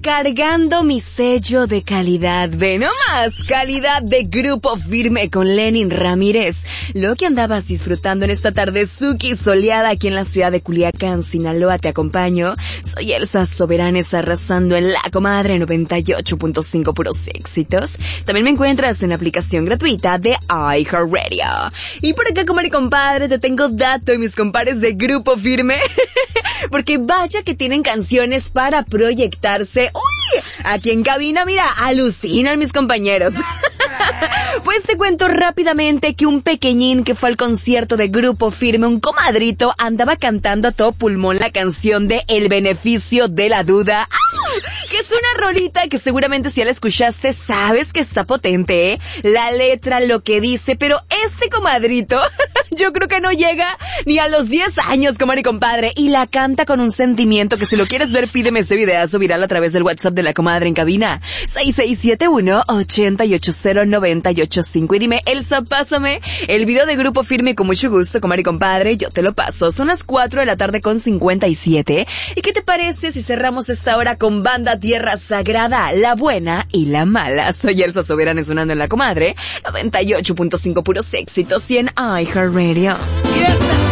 recargando mi sello de calidad. Ve nomás, calidad de Grupo Firme con Lenin Ramírez. Lo que andabas disfrutando en esta tarde suki soleada aquí en la ciudad de Culiacán, Sinaloa, te acompaño. Soy Elsa Soberanes, arrasando en La Comadre 98.5, puros éxitos. También me encuentras en la aplicación gratuita de iHeartRadio. Y por acá, comadre y compadre, te tengo dato y mis compadres de Grupo Firme. Porque vaya que tienen canciones para proyectarse. ¡Uy! Aquí en cabina, mira, alucinan mis compañeros. Pues te cuento rápidamente que un pequeñín que fue al concierto de Grupo Firme, un comadrito, andaba cantando a todo pulmón la canción de El Beneficio de la Duda. ¡Ah! Que es una rolita que seguramente si ya la escuchaste sabes que está potente, ¿eh? La letra, lo que dice, pero este comadrito yo creo que no llega ni a los 10 años, comadre y compadre, y la canta con un sentimiento que si lo quieres ver, pídeme ese videazo viral a través del WhatsApp de La Comadre en cabina, 6671-880-985, y dime, Elsa, pásame el video de Grupo Firme con mucho gusto, comadre y compadre, yo te lo paso. Son las 4 de la tarde con 57, ¿y qué te parece si cerramos esta hora con Banda Tierra Sagrada, La Buena y La Mala? Soy Elsa Soberanes sonando en La Comadre 98.5, puros éxitos y en iHeartRadio.